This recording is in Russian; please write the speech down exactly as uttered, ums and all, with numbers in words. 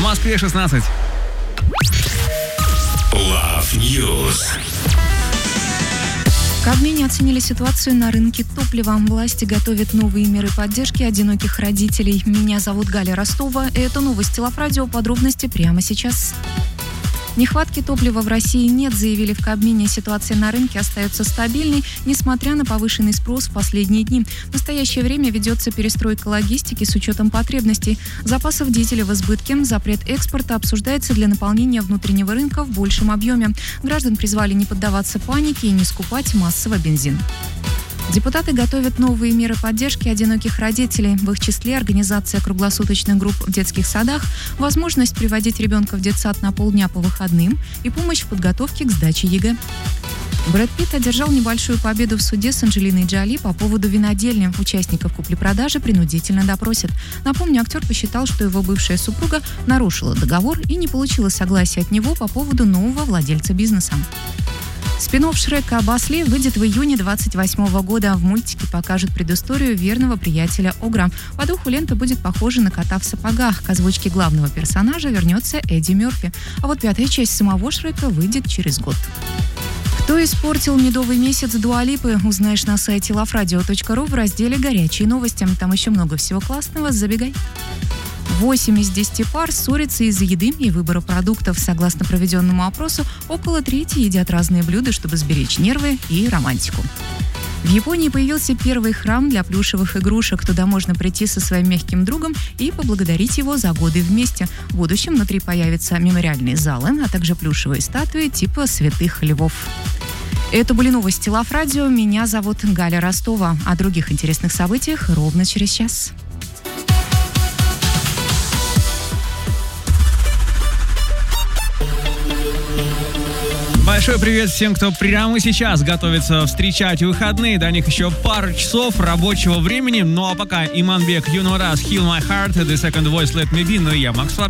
Москве шестнадцать. Love News. В Кабмине оценили ситуацию на рынке топлива. Власти готовят новые меры поддержки одиноких родителей. Меня зовут Галя Ростова. Это новости Лав Радио. Подробности прямо сейчас. Нехватки топлива в России нет, заявили в Кабмине. Ситуация на рынке остается стабильной, несмотря на повышенный спрос в последние дни. В настоящее время ведется перестройка логистики с учетом потребностей. Запасов дизеля в избытке. Запрет экспорта обсуждается для наполнения внутреннего рынка в большем объеме. Граждан призвали не поддаваться панике и не скупать массово бензин. Депутаты готовят новые меры поддержки одиноких родителей. В их числе организация круглосуточных групп в детских садах, возможность приводить ребенка в детсад на полдня по выходным и помощь в подготовке к сдаче ЕГЭ. Брэд Питт одержал небольшую победу в суде с Анджелиной Джоли по поводу винодельни. Участников купли-продажи принудительно допросят. Напомню, актер посчитал, что его бывшая супруга нарушила договор и не получила согласия от него по поводу нового владельца бизнеса. Спин-офф Шрека об осле выйдет в июне двадцать восьмого года. В мультике покажут предысторию верного приятеля Огра. По духу лента будет похожа на кота в сапогах. К озвучке главного персонажа вернется Эдди Мерфи. А вот пятая часть самого Шрека выйдет через год. Кто испортил медовый месяц Дуа Липы, узнаешь на сайте лав радио точка ру в разделе «Горячие новости». Там еще много всего классного. Забегай. восемь из десяти пар ссорятся из-за еды и выбора продуктов. Согласно проведенному опросу, около трети едят разные блюда, чтобы сберечь нервы и романтику. В Японии появился первый храм для плюшевых игрушек. Туда можно прийти со своим мягким другом и поблагодарить его за годы вместе. В будущем внутри появятся мемориальные залы, а также плюшевые статуи типа святых львов. Это были новости Лав Радио. Меня зовут Галя Ростова. О других интересных событиях ровно через час. Большой привет всем, кто прямо сейчас готовится встречать выходные. До них еще пару часов рабочего времени. Ну а пока Иманбек, You Know Us, Heal My Heart, The Second Voice, Let Me Be. Ну и я, Макс Флап.